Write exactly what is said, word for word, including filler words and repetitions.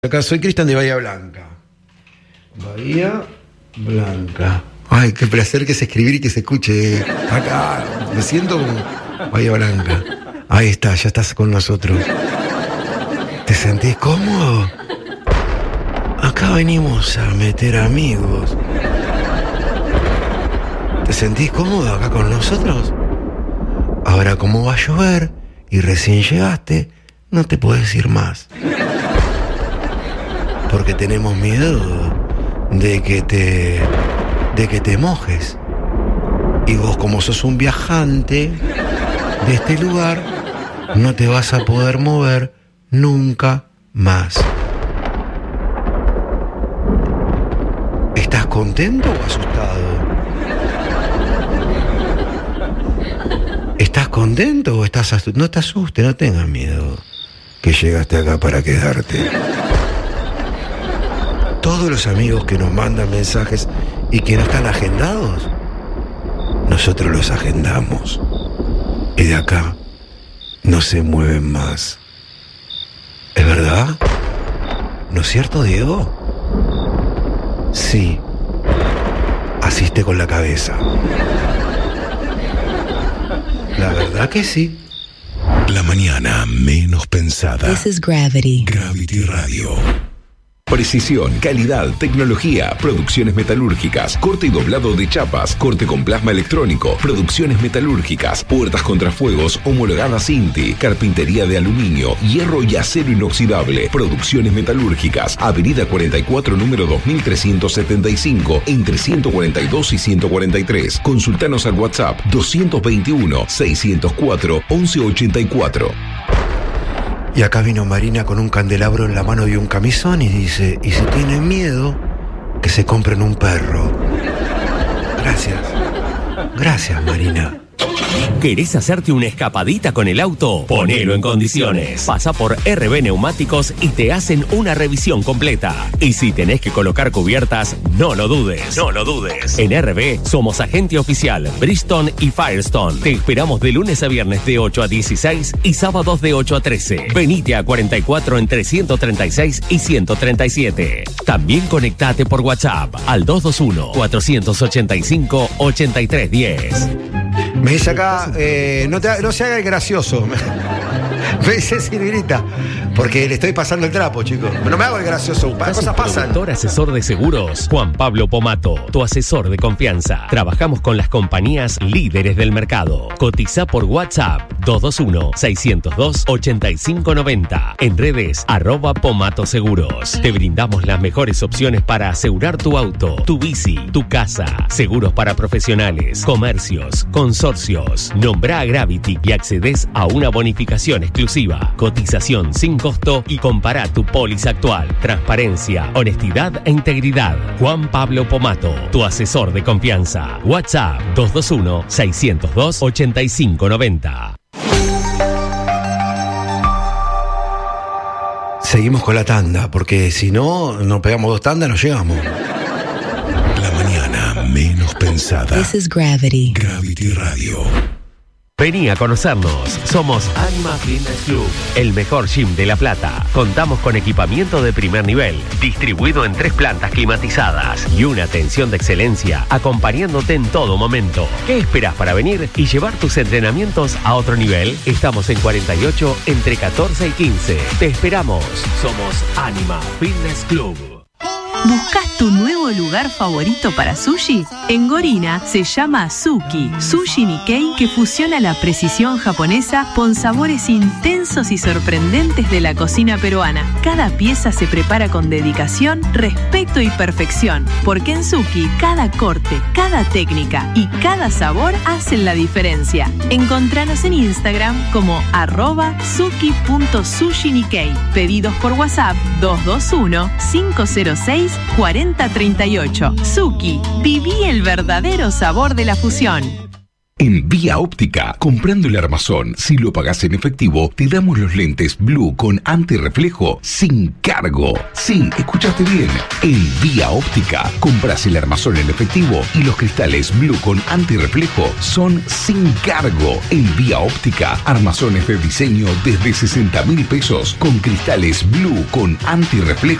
Acá soy Cristian de Bahía Blanca. Bahía Blanca. Ay, qué placer que es escribir y que se escuche. Acá me siento como Bahía Blanca. Ahí está, ya estás con nosotros. ¿Te sentís cómodo? Acá venimos a meter amigos. ¿Te sentís cómodo acá con nosotros? Ahora, como va a llover y recién llegaste, no te puedes ir más. Porque tenemos miedo de que te de que te mojes. Y vos, como sos un viajante de este lugar, no te vas a poder mover nunca más. ¿Estás contento o asustado? ¿Estás contento o estás asustado? No te asustes, no tengas miedo, que llegaste acá para quedarte. Todos los amigos que nos mandan mensajes y que no están agendados, nosotros los agendamos. Y de acá no se mueven más. ¿Es verdad? ¿No es cierto, Diego? Sí. Asiste con la cabeza. La verdad que sí. La mañana menos pensada. This is Gravity. Gravity Radio. Precisión, calidad, tecnología, producciones metalúrgicas, corte y doblado de chapas, corte con plasma electrónico, producciones metalúrgicas, puertas contrafuegos homologadas Inti, carpintería de aluminio, hierro y acero inoxidable, producciones metalúrgicas, avenida cuarenta y cuatro, número dos mil trescientos setenta y cinco, entre ciento cuarenta y dos y ciento cuarenta y tres. Consultanos al WhatsApp doscientos veintiuno, seiscientos cuatro, once ochenta y cuatro. Y acá vino Marina con un candelabro en la mano y un camisón y dice, y si tienen miedo, que se compren un perro. Gracias. Gracias, Marina. ¿Querés hacerte una escapadita con el auto? Ponelo en condiciones. Pasa por R B Neumáticos y te hacen una revisión completa. Y si tenés que colocar cubiertas, no lo dudes. No lo dudes. En R B somos agente oficial Bridgestone y Firestone. Te esperamos de lunes a viernes de ocho a dieciséis y sábados de ocho a trece. Venite a cuarenta y cuatro entre ciento treinta y seis y ciento treinta y siete. También conectate por WhatsApp al dos dos uno, cuatro ocho cinco, ocho tres uno cero. Me dice acá, eh, no, te, no se haga el gracioso. Me dice Silvirita, porque le estoy pasando el trapo, chicos. No me hago el gracioso, las cosas pasan. Productor asesor de seguros, Juan Pablo Pomato, tu asesor de confianza. Trabajamos con las compañías líderes del mercado. Cotiza por WhatsApp dos dos uno, seiscientos dos, ochenta y cinco noventa. En redes, arroba Pomato Seguros. Te brindamos las mejores opciones para asegurar tu auto, tu bici, tu casa. Seguros para profesionales, comercios, consorcios. Nombrá a Gravity y accedes a una bonificación exclusiva. Cotización sin costo y compará tu póliza actual. Transparencia, honestidad e integridad. Juan Pablo Pomato, tu asesor de confianza. WhatsApp dos dos uno, seiscientos dos, ochenta y cinco noventa. Seguimos con la tanda, porque si no, nos pegamos dos tandas, no llegamos. La mañana menos pensada. This is Gravity. Gravity Radio. Vení a conocernos. Somos Anima Fitness Club, el mejor gym de La Plata. Contamos con equipamiento de primer nivel, distribuido en tres plantas climatizadas y una atención de excelencia acompañándote en todo momento. ¿Qué esperás para venir y llevar tus entrenamientos a otro nivel? Estamos en cuarenta y ocho entre catorce y quince. Te esperamos. Somos Anima Fitness Club. ¿Buscas tu nuevo lugar favorito para sushi? En Gorina se llama Suki, Sushi Nikkei, que fusiona la precisión japonesa con sabores intensos y sorprendentes de la cocina peruana. Cada pieza se prepara con dedicación, respeto y perfección, porque en Suki cada corte, cada técnica y cada sabor hacen la diferencia. Encontranos en Instagram como arroba suki punto sushi nikkei. Pedidos por WhatsApp dos dos uno, cinco cero seis, cuarenta treinta y ocho. Suki, viví el verdadero sabor de la fusión. En Vía Óptica, comprando el armazón, si lo pagás en efectivo, te damos los lentes Blue con antirreflejo sin cargo. Sí, escuchaste bien. En Vía Óptica, compras el armazón en efectivo y los cristales Blue con antirreflejo son sin cargo. En Vía Óptica, armazones de diseño desde sesenta mil pesos con cristales Blue con antirreflejo